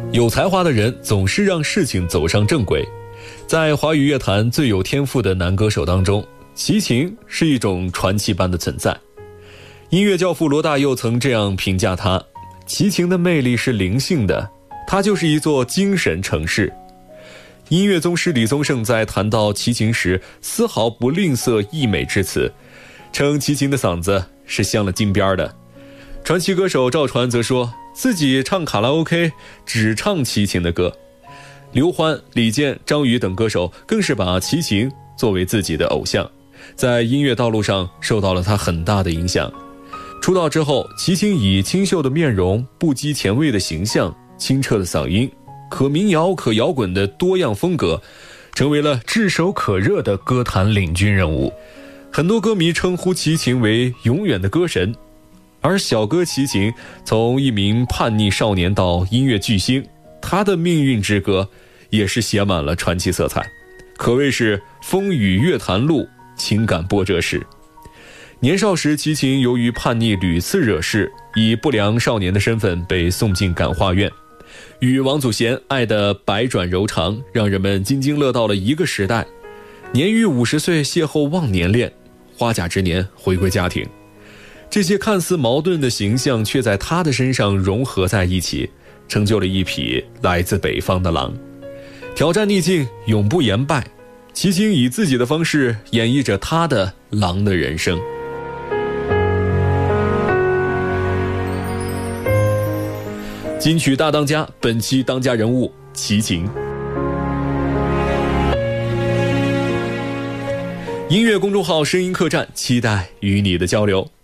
有才华的人总是让事情走上正轨。在华语乐坛最有天赋的男歌手当中，齐秦是一种传奇般的存在。音乐教父罗大佑曾这样评价他：齐秦的魅力是灵性的，他就是一座精神城市。音乐宗师李宗盛在谈到齐秦时，丝毫不吝啬溢美之词，称齐秦的嗓子是镶了金边的。传奇歌手赵传则说自己唱卡拉 OK 只唱齐秦的歌。刘欢、李健、张宇等歌手更是把齐秦作为自己的偶像，在音乐道路上受到了他很大的影响。出道之后，齐秦以清秀的面容、不羁前卫的形象、清澈的嗓音、可民谣可摇滚的多样风格，成为了炙手可热的歌坛领军人物。很多歌迷称呼齐秦为永远的歌神。而小哥齐秦从一名叛逆少年到音乐巨星，他的命运之歌也是写满了传奇色彩，可谓是风雨乐坛路，情感波折史。年少时，齐秦由于叛逆屡次惹事，以不良少年的身份被送进感化院。与王祖贤爱得百转柔肠，让人们津津乐道了一个时代。年逾50岁邂逅忘年恋，花甲之年回归家庭。这些看似矛盾的形象却在他的身上融合在一起，成就了一匹来自北方的狼。挑战逆境，永不言败，齐秦以自己的方式演绎着他的狼的人生。金曲大当家，本期当家人物齐秦。音乐公众号声音客栈，期待与你的交流。